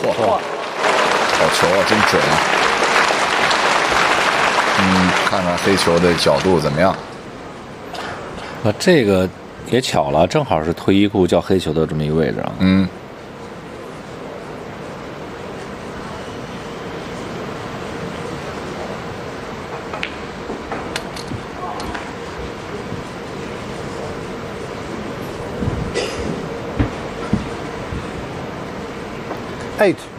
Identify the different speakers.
Speaker 1: 好球啊，真准啊！看看黑球的角度怎么样？
Speaker 2: 这个也巧了，正好是退一库叫黑球的这么一个位置啊。
Speaker 3: 8